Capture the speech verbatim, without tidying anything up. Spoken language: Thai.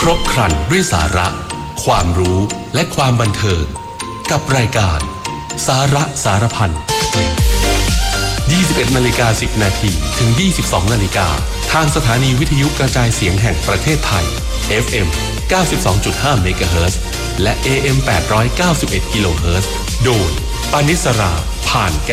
รบครันด้วยสาระความรู้และความบันเทิงกับรายการสาระสารพัน ยี่สิบเอ็ดนาฬิกาสิบนาทีถึง ยี่สิบสองนาฬิกาทางสถานีวิทยุกระจายเสียงแห่งประเทศไทย เอฟ เอ็ม เก้าสิบสองจุดห้า เมกะเฮิรตซ์และ เอ เอ็ม แปดร้อยเก้าสิบเอ็ด กิโลเฮิรตซ์โดยปานิสราผ่านแก้ว